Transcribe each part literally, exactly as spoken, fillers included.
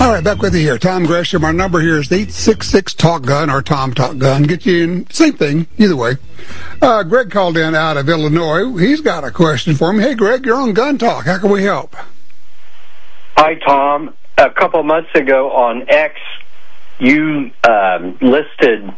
All right, back with you here. Tom Gresham. Our number here is eight six six talk gun or Tom Talk Gun. Get you in, same thing, either way. Uh, Greg called in out of Illinois. He's got a question for me. Hey, Greg, you're on Gun Talk. How can we help? Hi, Tom. A couple months ago on X, you um, listed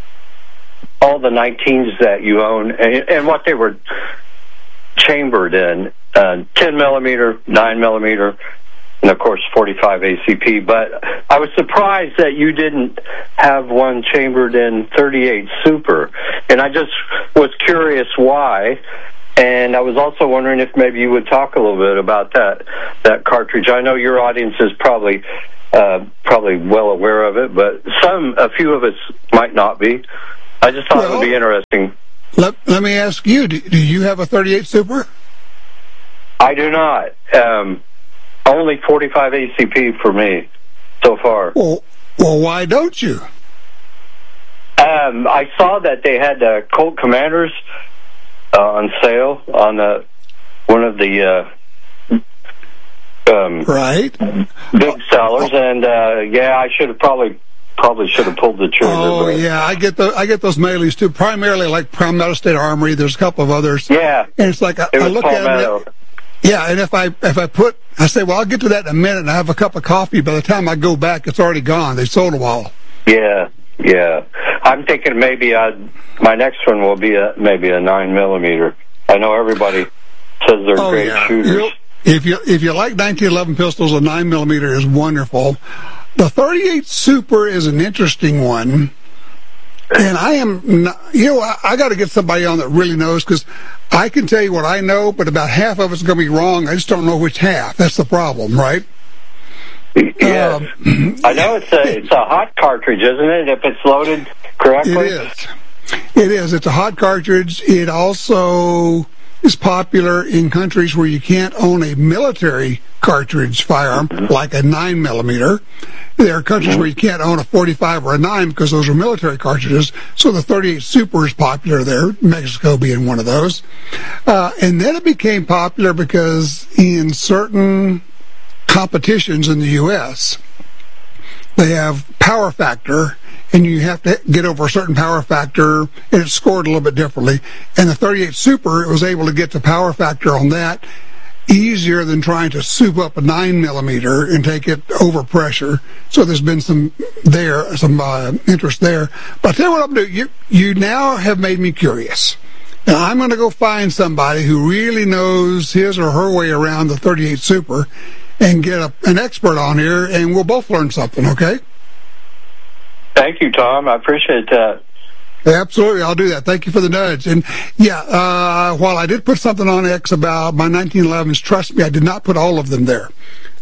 all the nineteens that you own and, and what they were chambered in, uh, ten millimeter, nine millimeter, and of course forty-five A C P. But I was surprised that you didn't have one chambered in thirty-eight Super, and I just was curious why. And I was also wondering if maybe you would talk a little bit about that that cartridge. I know your audience is probably uh, probably well aware of it, but some a few of us might not be. I just thought well, it would be interesting. Let, let me ask you, do, do you have a thirty-eight Super? I do not. Um, only forty-five A C P for me so far. Well, well why don't you? Um, I saw that they had uh, Colt Commanders uh, on sale on the, one of the uh, um, right big sellers, and uh, yeah, I should have probably... Probably should have pulled the trigger. Oh yeah, I get the I get those mailings too. Primarily like Palmetto State Armory. There's a couple of others. Yeah, and it's like I, it I look Palmetto. at it. Yeah, and if I if I put, I say, well, I'll get to that in a minute, and I have a cup of coffee. By the time I go back, it's already gone. They sold them all. Yeah, yeah. I'm thinking maybe I my next one will be a maybe a nine millimeter. I know everybody says they're oh, great yeah. shooters. You'll, if you if you like nineteen eleven pistols, a nine millimeter is wonderful. The thirty-eight Super is an interesting one, and I am not, you know, I, I got to get somebody on that really knows, because I can tell you what I know, but about half of it's going to be wrong. I just don't know which half. That's the problem, right? Yeah, um, I know it's a it's a hot cartridge, isn't it? If it's loaded correctly, it is. It is. It's a hot cartridge. It also is popular in countries where you can't own a military cartridge firearm, mm-hmm. like a nine millimeter. There are countries mm-hmm. where you can't own a forty-five or a nine because those are military cartridges. So the thirty-eight Super is popular there, Mexico being one of those. Uh, and then it became popular because in certain competitions in the U S, they have power factor, and you have to get over a certain power factor, and it's scored a little bit differently. And the thirty-eight Super, it was able to get the power factor on that easier than trying to soup up a nine millimeter and take it over pressure. So there's been some there, some uh, interest there. But I'll tell you what I'm doing. You, you now have made me curious. Now I'm going to go find somebody who really knows his or her way around the thirty-eight Super and get a, an expert on here, and we'll both learn something, okay? Thank you, Tom. I appreciate that. Absolutely, I'll do that. Thank you for the nudge. And yeah, uh, while I did put something on X about my nineteen elevens, trust me, I did not put all of them there.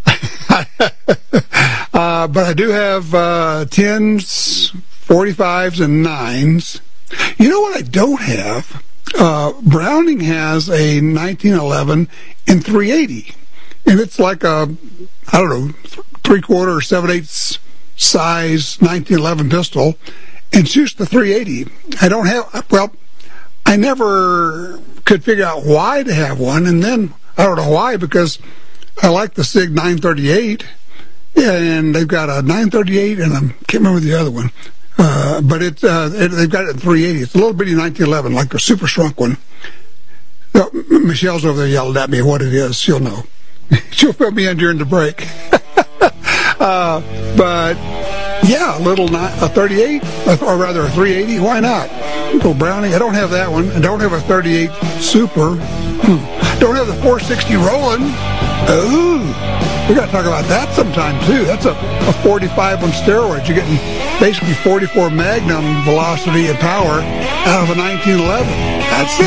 uh, but I do have uh, tens, forty-fives, and nines. You know what I don't have? Uh, Browning has a nineteen eleven in three eighty. And it's like a, I don't know, three-quarter or seven-eighths size nineteen eleven pistol, and shoots the three eighty. I don't have, well, I never could figure out why to have one, and then I don't know why, because I like the SIG nine thirty-eight, and they've got a nine thirty-eight, and I can't remember the other one, uh, but it, uh, it, they've got it in three eighty. It's a little bitty nineteen eleven, like the super shrunk one. Uh, Michelle's over there yelling at me what it is. She'll know. She'll fill me in during the break. uh, but yeah, a little a thirty-eight, or rather a three eighty. Why not? A little Browning. I don't have that one. I don't have a thirty-eight Super. Hmm. Don't have the four sixty Roland. Ooh, we got to talk about that sometime too. That's a, a forty-five on steroids. You're getting basically forty-four Magnum velocity and power out of a nineteen eleven. That's it.